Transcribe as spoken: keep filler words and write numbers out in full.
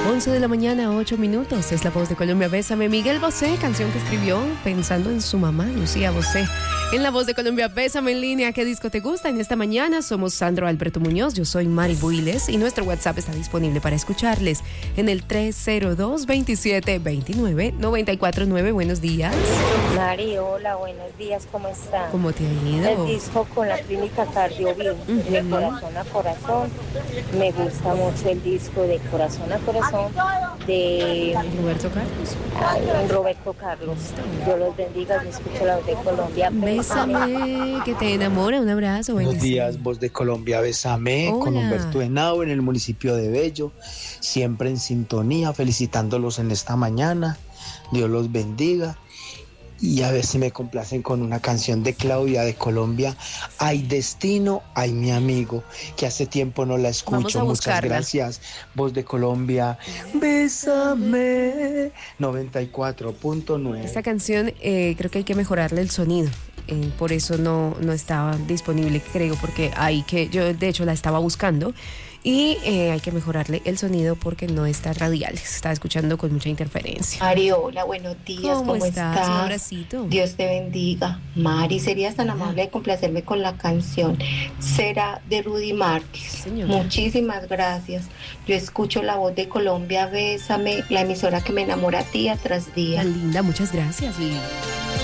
once de la mañana, ocho minutos. Es La Voz de Colombia, Bésame. Miguel Bosé, canción que escribió pensando en su mamá, Lucía Bosé. En La Voz de Colombia, Bésame en línea. ¿Qué disco te gusta? En esta mañana somos Sandro Alberto Muñoz, yo soy Mari Builes y nuestro WhatsApp está disponible para escucharles en el tres cero dos, veintisiete, veintinueve, noventa y cuatro nueve. Buenos días. Mari, hola, buenos días, ¿cómo están? ¿Cómo te ha ido? El disco con la clínica Cardiovir, uh-huh. De corazón a corazón. Me gusta mucho el disco de corazón a corazón de Roberto Carlos. Ay, Roberto Carlos. Dios los bendiga, yo escucho La Voz de Colombia. Bésame, que te enamora. Un abrazo. Buenos bendición. días, Voz de Colombia, Bésame. Hola. Con Humberto Henao en el municipio de Bello. Siempre en sintonía, felicitándolos en esta mañana. Dios los bendiga. Y a ver si me complacen con una canción de Claudia de Colombia, Ay Destino, Ay Mi Amigo, que hace tiempo no la escucho. Muchas gracias, Voz de Colombia, Bésame, noventa y cuatro punto nueve. Esta canción eh, creo que hay que mejorarle el sonido. Eh, por eso no, no estaba disponible, creo, porque hay que, yo de hecho la estaba buscando y eh, hay que mejorarle el sonido porque no está radial, se está escuchando con mucha interferencia. Mari, hola, buenos días, ¿cómo, ¿cómo estás? estás? Un abracito. Dios te bendiga. Mari, ¿serías tan amable de complacerme con la canción Será de Rudy Márquez? Señora. Muchísimas gracias. Yo escucho La Voz de Colombia, Bésame, la emisora que me enamora día tras día. Tan linda, muchas gracias. Y